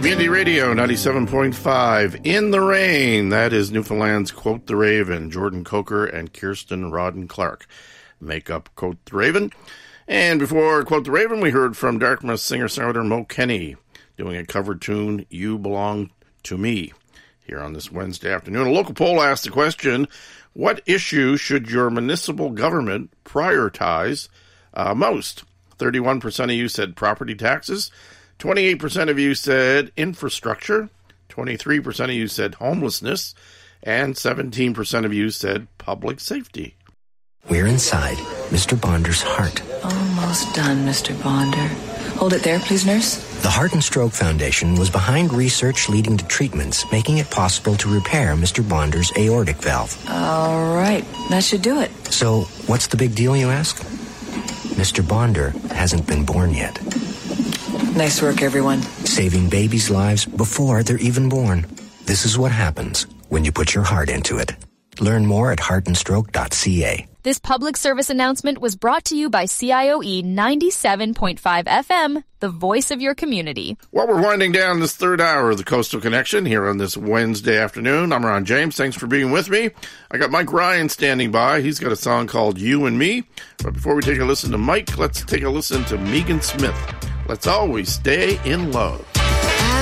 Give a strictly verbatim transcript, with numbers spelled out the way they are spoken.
Community Radio ninety-seven point five. In the Rain. That is Newfoundland's Quote the Raven. Jordan Coker and Kirsten Rodden Clark make up Quote the Raven. And before Quote the Raven, we heard from Dartmouth singer-songwriter Mo Kenny doing a cover tune, You Belong to Me, here on this Wednesday afternoon. A local poll asked the question, what issue should your municipal government prioritize uh, most? thirty-one percent of you said property taxes. twenty-eight percent of you said infrastructure. twenty-three percent of you said homelessness. And seventeen percent of you said public safety. We're inside Mister Bonder's heart. Almost done, Mister Bonder. Hold it there, please, nurse. The Heart and Stroke Foundation was behind research leading to treatments making it possible to repair Mister Bonder's aortic valve. All right, that should do it. So, what's the big deal, you ask? Mister Bonder hasn't been born yet. Nice work, everyone. Saving babies' lives before they're even born. This is what happens when you put your heart into it. Learn more at heart and stroke dot c a. This public service announcement was brought to you by C I O E ninety-seven point five F M, the voice of your community. Well, we're winding down this third hour of the Coastal Connection here on this Wednesday afternoon. I'm Ron James. Thanks for being with me. I got Mike Ryan standing by. He's got a song called You and Me. But before we take a listen to Mike, let's take a listen to Megan Smith. Let's always stay in love.